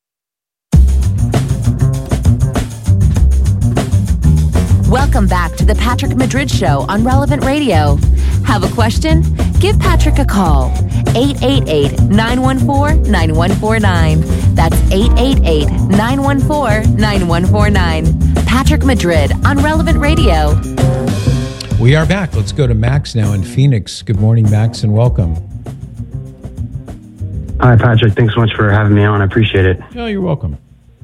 Welcome back to the Patrick Madrid Show on Relevant Radio. Have a question? Give Patrick a call. eight eight eight, nine one four, nine one four nine. That's eight eight eight, nine one four, nine one four nine. Patrick Madrid on Relevant Radio. We are back. Let's go to Max now in Phoenix. Good morning, Max, and welcome. Hi, Patrick. Thanks so much for having me on. I appreciate it. Oh, you're welcome.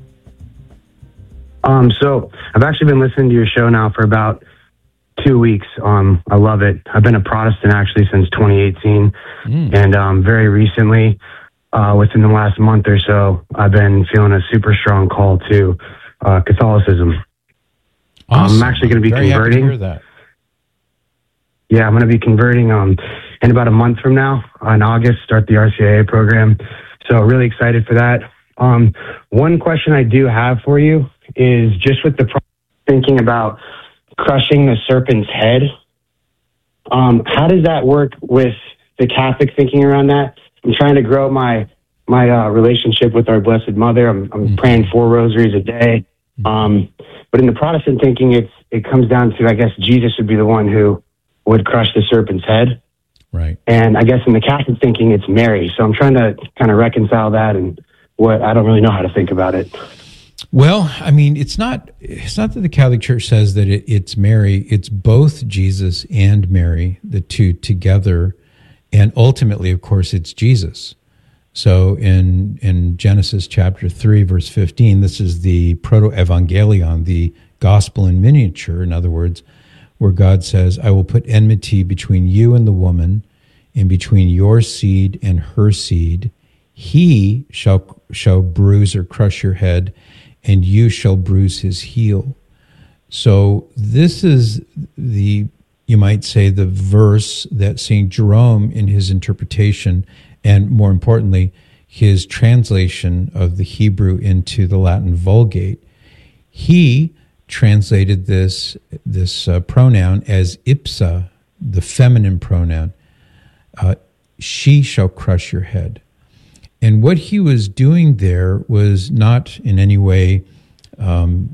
Um, so I've actually been listening to your show now for about two weeks. Um, I love it. I've been a Protestant actually since twenty eighteen. Mm. And um, very recently, uh, within the last month or so, I've been feeling a super strong call to uh, Catholicism. Awesome. Um, I'm actually going to be Very converting. Happy to hear that. Yeah, I'm going to be converting um, in about a month from now, in August, start the R C I A program. So really excited for that. Um, one question I do have for you is just with the pro- thinking about crushing the serpent's head. Um, how does that work with the Catholic thinking around that? I'm trying to grow my my uh, relationship with our Blessed Mother. I'm, I'm mm-hmm. praying four rosaries a day. Um, but in the Protestant thinking, it's it comes down to, I guess, Jesus would be the one who would crush the serpent's head. Right. And I guess in the Catholic thinking, it's Mary. So I'm trying to kind of reconcile that, and what I don't really know how to think about it. Well, I mean, it's not it's not that the Catholic Church says that it, it's Mary. It's both Jesus and Mary, the two together. And ultimately, of course, it's Jesus. So in in Genesis chapter three, verse fifteen, this is the proto-evangelion, the gospel in miniature, in other words, where God says, I will put enmity between you and the woman, and between your seed and her seed. He shall shall bruise or crush your head, and you shall bruise his heel. So this is the, you might say, the verse that Saint Jerome, in his interpretation, and more importantly, his translation of the Hebrew into the Latin Vulgate, he translated this this uh, pronoun as ipsa, the feminine pronoun. Uh, she shall crush your head. And what he was doing there was not in any way um,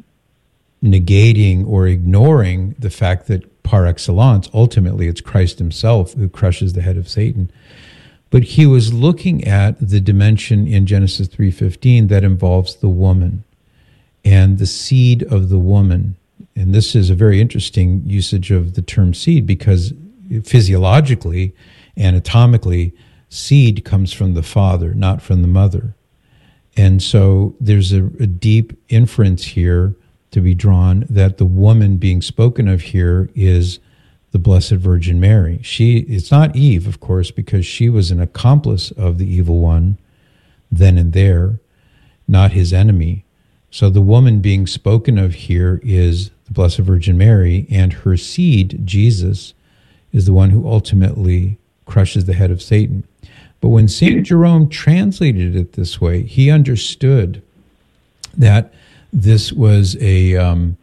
negating or ignoring the fact that par excellence, ultimately it's Christ himself who crushes the head of Satan. But he was looking at the dimension in Genesis three fifteen that involves the woman and the seed of the woman. And this is a very interesting usage of the term seed, because physiologically, anatomically, seed comes from the father, not from the mother. And so there's a, a deep inference here to be drawn that the woman being spoken of here is the Blessed Virgin Mary. She, it's not Eve, of course, because she was an accomplice of the evil one then and there, not his enemy. So the woman being spoken of here is the Blessed Virgin Mary, and her seed, Jesus, is the one who ultimately crushes the head of Satan. But when Saint Jerome translated it this way, he understood that this was a um,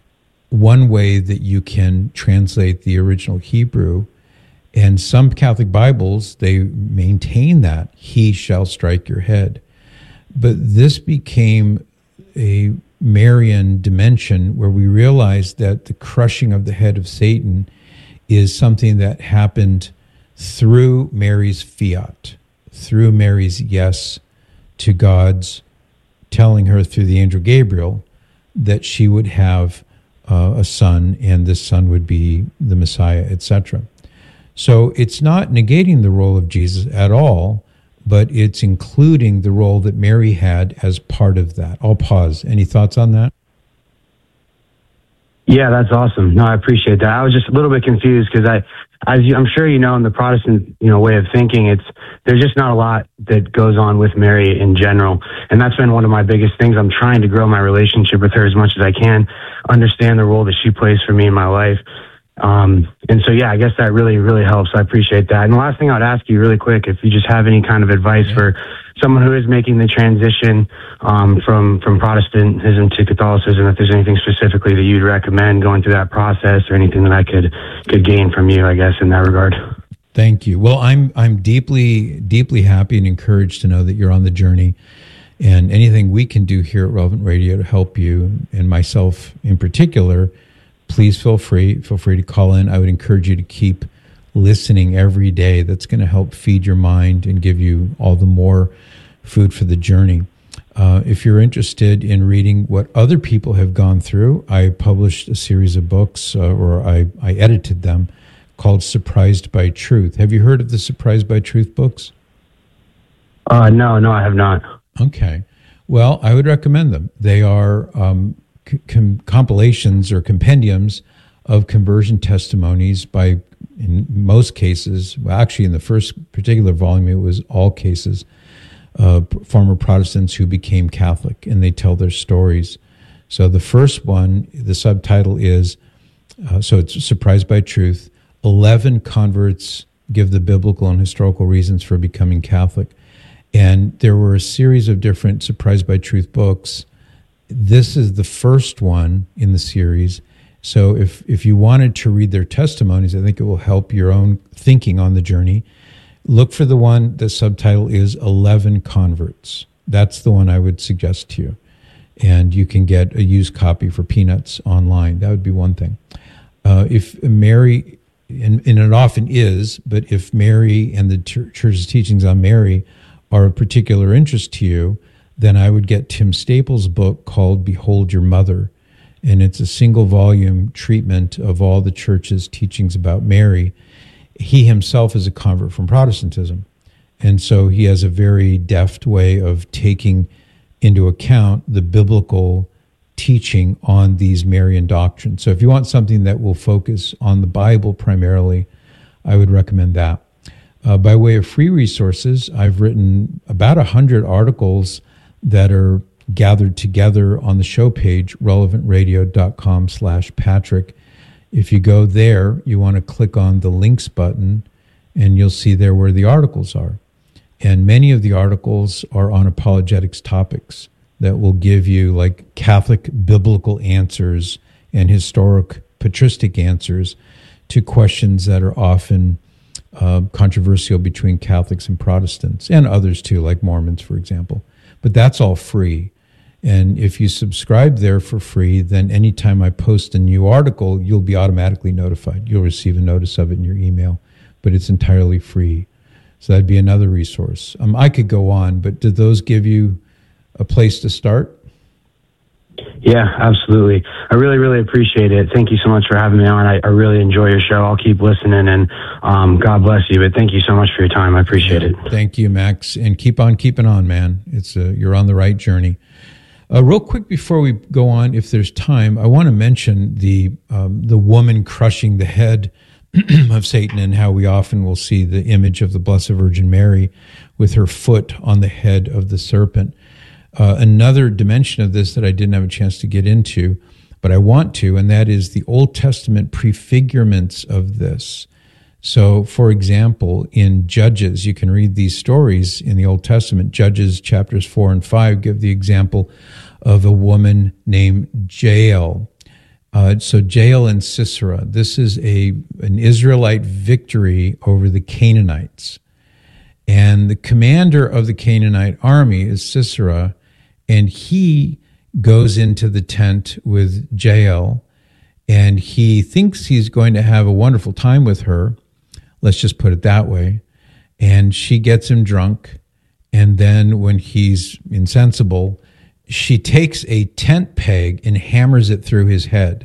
one way that you can translate the original Hebrew. And some Catholic Bibles, they maintain that, he shall strike your head. But this became a Marian dimension where we realized that the crushing of the head of Satan is something that happened through Mary's fiat, through Mary's yes to God's telling her through the angel Gabriel that she would have uh, a son, and this son would be the Messiah, et cetera. So it's not negating the role of Jesus at all, but it's including the role that Mary had as part of that. I'll pause. Any thoughts on that? Yeah, that's awesome. No, I appreciate that. I was just a little bit confused because I, as you, I'm sure you know, in the Protestant, you know, way of thinking, it's there's just not a lot that goes on with Mary in general, and that's been one of my biggest things. I'm trying to grow my relationship with her as much as I can, understand the role that she plays for me in my life. Um, and so, yeah, I guess that really, really helps. I appreciate that. And the last thing I would ask you really quick, if you just have any kind of advice yeah. for someone who is making the transition um, from, from Protestantism to Catholicism, if there's anything specifically that you'd recommend going through that process, or anything that I could, could gain from you, I guess, in that regard. Thank you. Well, I'm, I'm deeply, deeply happy and encouraged to know that you're on the journey, and anything we can do here at Relevant Radio to help you, and myself in particular, please feel free, feel free to call in. I would encourage you to keep listening every day. That's going to help feed your mind and give you all the more food for the journey. Uh, if you're interested in reading what other people have gone through, I published a series of books, uh, or I, I edited them, called Surprised by Truth. Have you heard of the Surprised by Truth books? Uh, no, no, I have not. Okay. Well, I would recommend them. They are um, Com- compilations or compendiums of conversion testimonies by, in most cases, well, actually in the first particular volume, it was all cases, uh, former Protestants who became Catholic, and they tell their stories. So the first one, the subtitle is, uh, so it's Surprised by Truth, eleven Converts Give the Biblical and Historical Reasons for Becoming Catholic. And there were a series of different Surprised by Truth books. This is the first one in the series, So if, if you wanted to read their testimonies, I think it will help your own thinking on the journey. Look for the one, the subtitle is eleven Converts. That's the one I would suggest to you. And you can get a used copy for peanuts online. That would be one thing. Uh, if Mary, and, and it often is, but if Mary and the church's teachings on Mary are of particular interest to you, then I would get Tim Staples' book called Behold Your Mother. And it's a single volume treatment of all the church's teachings about Mary. He himself is a convert from Protestantism. And so he has a very deft way of taking into account the biblical teaching on these Marian doctrines. So if you want something that will focus on the Bible primarily, I would recommend that. Uh, by way of free resources, I've written about one hundred articles that are gathered together on the show page, relevant radio dot com slash Patrick. If you go there, you want to click on the links button, and you'll see there where the articles are. And many of the articles are on apologetics topics that will give you like Catholic biblical answers and historic patristic answers to questions that are often uh, controversial between Catholics and Protestants, and others too, like Mormons, for example. But that's all free. And if you subscribe there for free, then anytime I post a new article, you'll be automatically notified. You'll receive a notice of it in your email, but it's entirely free. So that'd be another resource. Um, I could go on, but did those give you a place to start? Yeah, absolutely. I really, really appreciate it. Thank you so much for having me on. I, I really enjoy your show. I'll keep listening, and um, God bless you. But thank you so much for your time. I appreciate it. Thank you, Max. And keep on keeping on, man. It's uh, you're on the right journey. Uh, real quick before we go on, if there's time, I want to mention the um, the woman crushing the head of Satan, and how we often will see the image of the Blessed Virgin Mary with her foot on the head of the serpent. Uh, another dimension of this that I didn't have a chance to get into, but I want to, and that is the Old Testament prefigurements of this. So, for example, in Judges, you can read these stories in the Old Testament. Judges chapters four and five give the example of a woman named Jael. Uh, so Jael and Sisera, this is a an Israelite victory over the Canaanites. And the commander of the Canaanite army is Sisera, and he goes into the tent with Jael, and he thinks he's going to have a wonderful time with her. Let's just put it that way. And she gets him drunk, and then when he's insensible, she takes a tent peg and hammers it through his head.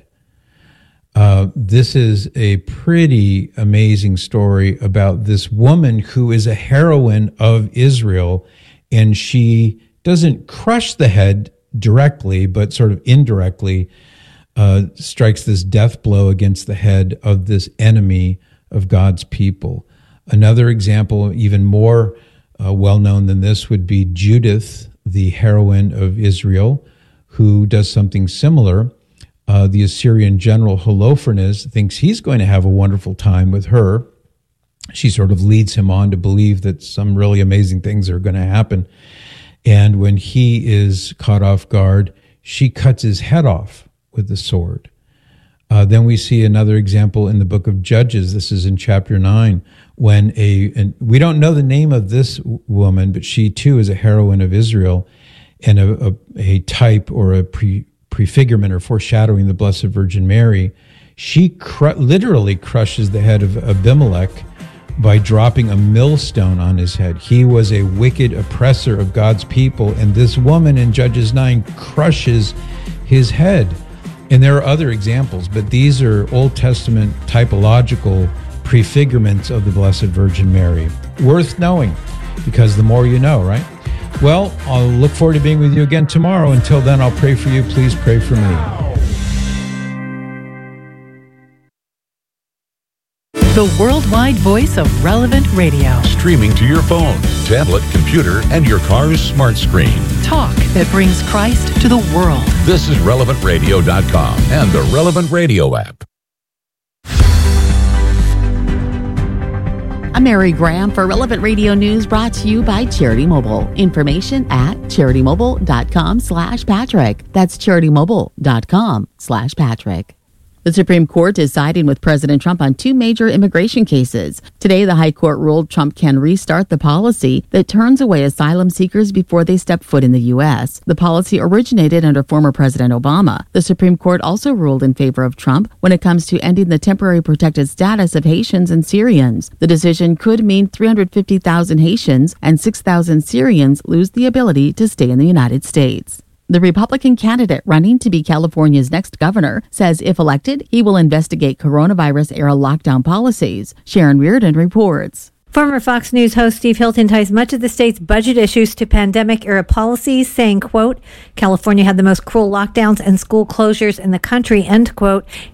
Uh, this is a pretty amazing story about this woman who is a heroine of Israel, and she doesn't crush the head directly, but sort of indirectly uh, strikes this death blow against the head of this enemy of God's people. Another example, even more uh, well-known than this, would be Judith, the heroine of Israel, who does something similar. Uh, the Assyrian general Holofernes thinks he's going to have a wonderful time with her. She sort of leads him on to believe that some really amazing things are going to happen. And when he is caught off guard, she cuts his head off with the sword. Uh, then we see another example in the book of Judges. This is in chapter nine, when a, and we don't know the name of this woman, but she too is a heroine of Israel and a, a, a type or a pre, prefigurement or foreshadowing the Blessed Virgin Mary. She cru- literally crushes the head of Abimelech by dropping a millstone on his head. He was a wicked oppressor of God's people, and this woman in Judges nine crushes his head. And there are other examples, but these are Old Testament typological prefigurements of the Blessed Virgin Mary. Worth knowing, because the more you know, right? Well, I'll look forward to being with you again tomorrow. Until then, I'll pray for you. Please pray for me. The worldwide voice of Relevant Radio. Streaming to your phone, tablet, computer, and your car's smart screen. Talk that brings Christ to the world. This is relevant radio dot com and the Relevant Radio app. I'm Mary Graham for Relevant Radio News, brought to you by Charity Mobile. Information at charity mobile dot com slash Patrick. That's charity mobile dot com slash Patrick. The Supreme Court is siding with President Trump on two major immigration cases. Today, the High Court ruled Trump can restart the policy that turns away asylum seekers before they step foot in the U S. The policy originated under former President Obama. The Supreme Court also ruled in favor of Trump when it comes to ending the temporary protected status of Haitians and Syrians. The decision could mean three hundred fifty thousand Haitians and six thousand Syrians lose the ability to stay in the United States. The Republican candidate running to be California's next governor says if elected, he will investigate coronavirus-era lockdown policies. Sharon Reardon reports. Former Fox News host Steve Hilton ties much of the state's budget issues to pandemic-era policies, saying, quote, California had the most cruel lockdowns and school closures in the country, end quote.